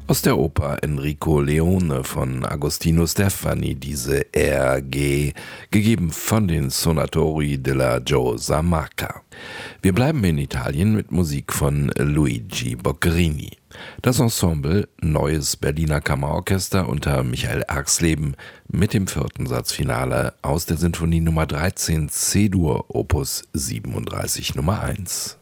Aus der Oper Enrico Leone von Agostino Steffani, diese RG, gegeben von den Sonatori della Giosa Marca. Wir bleiben in Italien mit Musik von Luigi Boccherini. Das Ensemble Neues Berliner Kammerorchester unter Michael Erxleben mit dem 4. Satzfinale aus der Sinfonie Nummer 13 C-Dur Opus 37 Nummer 1.